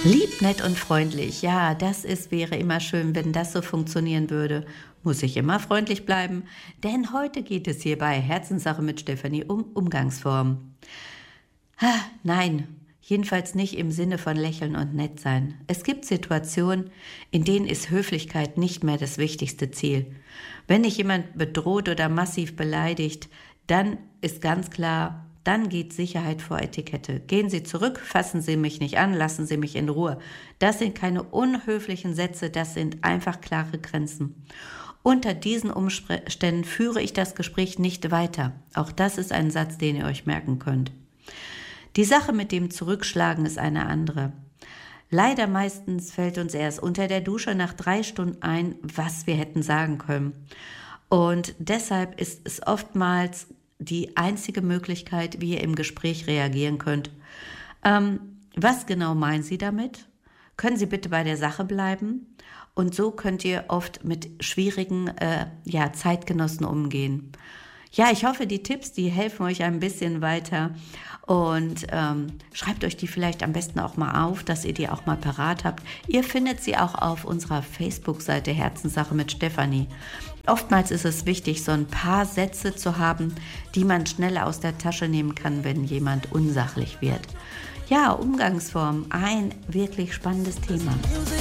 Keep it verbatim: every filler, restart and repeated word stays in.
Lieb, nett und freundlich. Ja, das ist, wäre immer schön, wenn das so funktionieren würde. Muss ich immer freundlich bleiben? Denn heute geht es hier bei Herzenssache mit Stefanie um Umgangsformen. Ah, nein, jedenfalls nicht im Sinne von lächeln und nett sein. Es gibt Situationen, in denen ist Höflichkeit nicht mehr das wichtigste Ziel. Wenn dich jemand bedroht oder massiv beleidigt, dann ist ganz klar, dann geht Sicherheit vor Etikette. Gehen Sie zurück, fassen Sie mich nicht an, lassen Sie mich in Ruhe. Das sind keine unhöflichen Sätze, das sind einfach klare Grenzen. Unter diesen Umständen führe ich das Gespräch nicht weiter. Auch das ist ein Satz, den ihr euch merken könnt. Die Sache mit dem Zurückschlagen ist eine andere. Leider meistens fällt uns erst unter der Dusche nach drei Stunden ein, was wir hätten sagen können. Und deshalb ist es oftmals die einzige Möglichkeit, wie ihr im Gespräch reagieren könnt. Ähm, was genau meinen Sie damit? Können Sie bitte bei der Sache bleiben? Und so könnt ihr oft mit schwierigen äh, ja, Zeitgenossen umgehen. Ja, ich hoffe, die Tipps, die helfen euch ein bisschen weiter und ähm, schreibt euch die vielleicht am besten auch mal auf, dass ihr die auch mal parat habt. Ihr findet sie auch auf unserer Facebook-Seite Herzenssache mit Stefanie. Oftmals ist es wichtig, so ein paar Sätze zu haben, die man schnell aus der Tasche nehmen kann, wenn jemand unsachlich wird. Ja, Umgangsform, ein wirklich spannendes Thema.